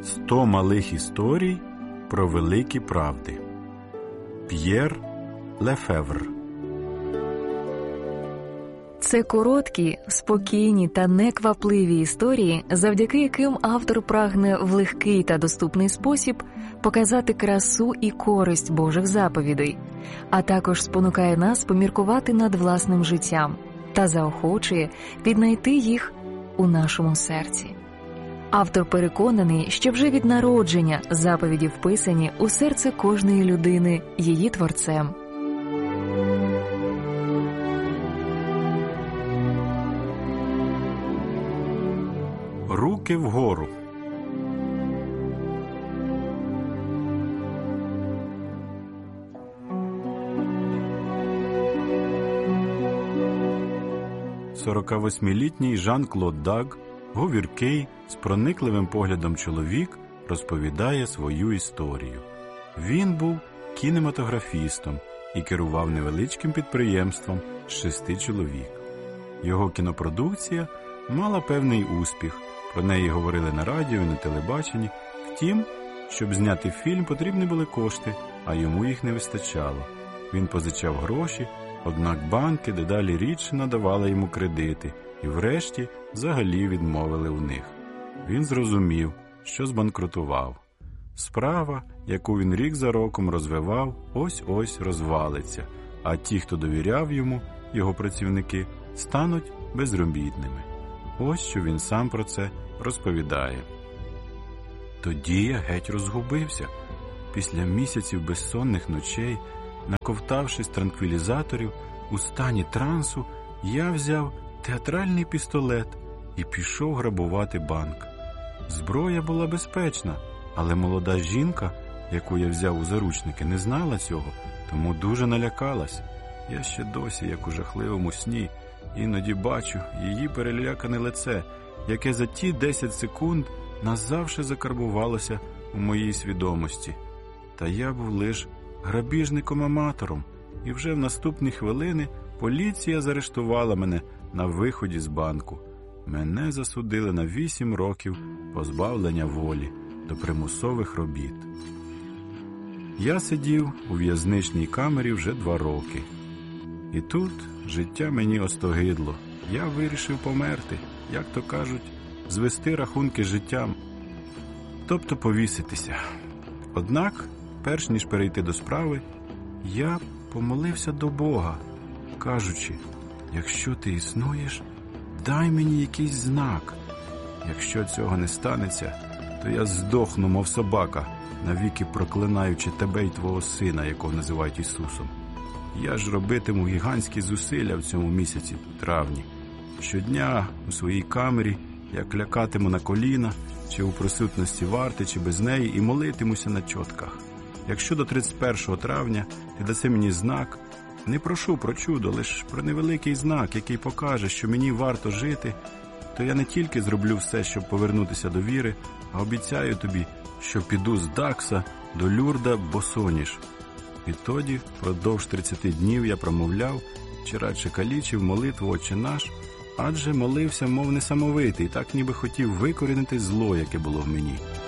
100 малих історій про великі правди. П'єр Лефевр. Це короткі, спокійні та неквапливі історії, завдяки яким автор прагне в легкий та доступний спосіб показати красу і користь Божих заповідей, а також спонукає нас поміркувати над власним життям та заохочує віднайти їх у нашому серці. Автор переконаний, що вже від народження заповіді вписані у серце кожної людини її творцем. Руки вгору. «48-літній Жан-Клод Даг, говіркий, з проникливим поглядом чоловік, розповідає свою історію. Він був кінематографістом і керував невеличким підприємством з 6 чоловік. Його кінопродукція мала певний успіх, про неї говорили на радіо і на телебаченні. Втім, щоб зняти фільм, потрібні були кошти, а йому їх не вистачало. Він позичав гроші, однак банки дедалі рідше надавали йому кредити і врешті взагалі відмовили у них. Він зрозумів, що збанкрутував. Справа, яку він рік за роком розвивав, ось-ось розвалиться, а ті, хто довіряв йому, його працівники, стануть безробітними. Ось що він сам про це розповідає. Тоді я геть розгубився. Після місяців безсонних ночей, наковтавшись транквілізаторів, у стані трансу, я взяв театральний пістолет і пішов грабувати банк. Зброя була безпечна, але молода жінка, яку я взяв у заручники, не знала цього, тому дуже налякалась. Я ще досі, як у жахливому сні, іноді бачу її перелякане лице, яке за ті 10 секунд назавжди закарбувалося у моїй свідомості. Та я був лише грабіжником-аматором, і вже в наступні хвилини поліція заарештувала мене на виході з банку. Мене засудили на 8 років позбавлення волі до примусових робіт. Я сидів у в'язничній камері вже 2 роки. І тут життя мені остогидло. Я вирішив померти, як то кажуть, звести рахунки з життям, тобто повіситися. Однак, перш ніж перейти до справи, я помолився до Бога, кажучи: якщо ти існуєш, дай мені якийсь знак. Якщо цього не станеться, то я здохну, мов собака, навіки проклинаючи тебе й твого сина, якого називають Ісусом. Я ж робитиму гігантські зусилля в цьому місяці, травні. Щодня у своїй камері я клякатиму на коліна, чи у присутності варти, чи без неї, і молитимуся на чотках. Якщо до 31 травня ти даси мені знак, не прошу про чудо, лише про невеликий знак, який покаже, що мені варто жити, то я не тільки зроблю все, щоб повернутися до віри, а обіцяю тобі, що піду з Дакса до Люрда босоніж. Відтоді, впродовж 30 днів я промовляв, чи радше калічив молитву «Отче наш», адже молився, мов несамовитий, так ніби хотів викорінити зло, яке було в мені.